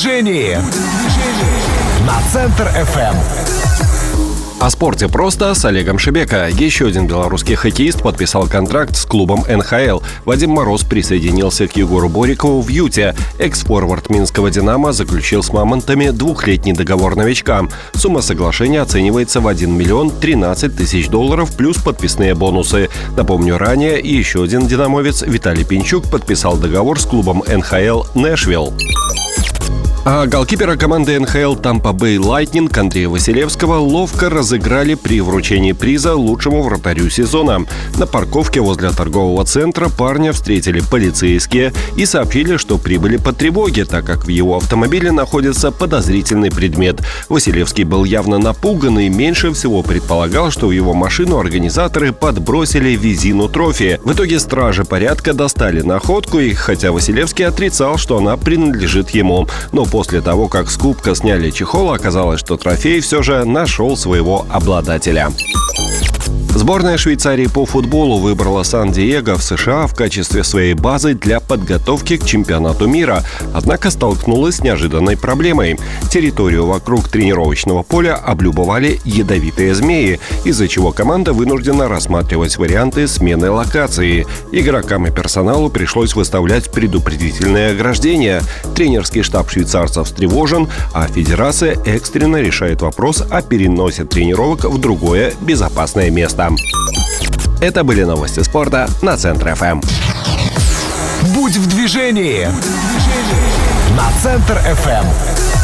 движении на Центр FM. О спорте просто с Олегом Шебека. Еще один белорусский хоккеист подписал контракт с клубом НХЛ. Вадим Мороз присоединился к Егору Борикову в Юте. Экс-форвард минского «Динамо» заключил с «Мамонтами» двухлетний договор новичка. Сумма соглашения оценивается в 1 миллион 13 тысяч долларов плюс подписные бонусы. Напомню, ранее еще один динамовец Виталий Пинчук подписал договор с клубом НХЛ «Нэшвилл». А голкипера команды НХЛ Тампа Бэй Лайтнинг Андрея Василевского ловко разыграли при вручении приза лучшему вратарю сезона. На парковке возле торгового центра парня встретили полицейские и сообщили, что прибыли по тревоге, так как в его автомобиле находится подозрительный предмет. Василевский был явно напуган и меньше всего предполагал, что в его машину организаторы подбросили визину трофея. В итоге стражи порядка достали находку, и хотя Василевский отрицал, что она принадлежит ему, но после того, как с кубка сняли чехол, оказалось, что трофей все же нашел своего обладателя. Сборная Швейцарии по футболу выбрала Сан-Диего в США в качестве своей базы для подготовки к чемпионату мира, однако столкнулась с неожиданной проблемой. Территорию вокруг тренировочного поля облюбовали ядовитые змеи, из-за чего команда вынуждена рассматривать варианты смены локации. Игрокам и персоналу пришлось выставлять предупредительные ограждения. Тренерский штаб швейцарцев встревожен, а федерация экстренно решает вопрос о переносе тренировок в другое безопасное место. Это были новости спорта на Центр FM. Будь в движении на Центр FM.